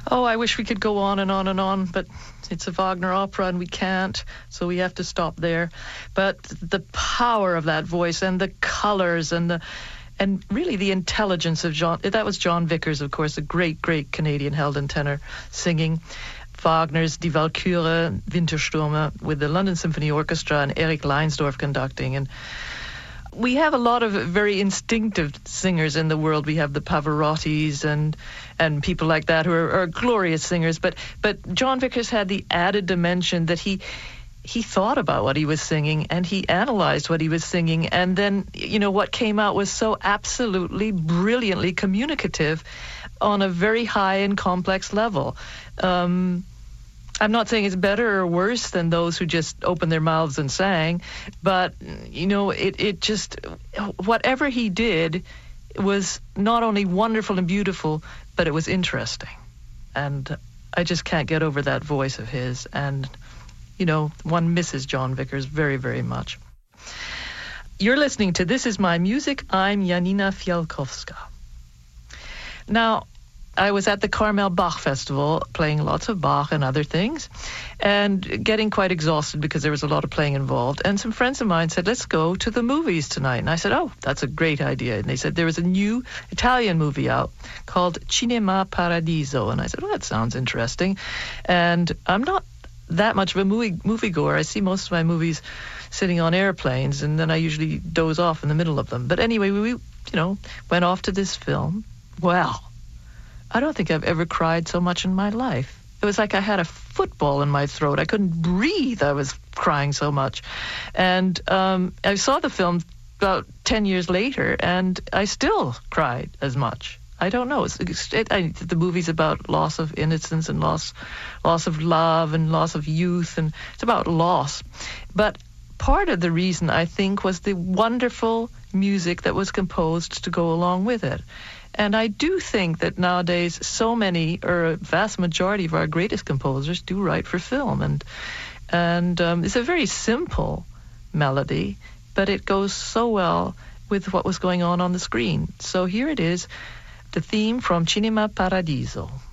Oh, I wish we could go on and on and on, but it's a Wagner opera and we can't, so we have to stop there. But the power of that voice and the colors and really the intelligence of John, that was John Vickers, of course, a great, great Canadian Helden tenor singing Wagner's Die Walküre, Winterstürme with the London Symphony Orchestra and Eric Leinsdorf conducting. And we have a lot of very instinctive singers in the world. We have the Pavarottis and people like that who are glorious singers. But John Vickers had the added dimension that he thought about what he was singing and he analyzed what he was singing. And then, what came out was so absolutely brilliantly communicative on a very high and complex level. I'm not saying it's better or worse than those who just opened their mouths and sang, but, it just, whatever he did was not only wonderful and beautiful, but it was interesting. And I just can't get over that voice of his. And, one misses John Vickers very, very much. You're listening to This Is My Music. I'm Janina Fialkowska. Now, I was at the Carmel Bach Festival playing lots of Bach and other things and getting quite exhausted because there was a lot of playing involved. And some friends of mine said, let's go to the movies tonight. And I said, oh, that's a great idea. And they said there was a new Italian movie out called Cinema Paradiso. And I said, well, that sounds interesting. And I'm not that much of a moviegoer. I see most of my movies sitting on airplanes, and then I usually doze off in the middle of them. But anyway, we went off to this film. Well, I don't think I've ever cried so much in my life. It was like I had a football in my throat. I couldn't breathe. I was crying so much. And I saw the film about 10 years later, and I still cried as much. I don't know. The movie's about loss of innocence and loss of love and loss of youth, and it's about loss. But part of the reason, I think, was the wonderful music that was composed to go along with it. And I do think that nowadays so many, or a vast majority of our greatest composers do write for film. And it's a very simple melody, but it goes so well with what was going on the screen. So here it is, the theme from Cinema Paradiso.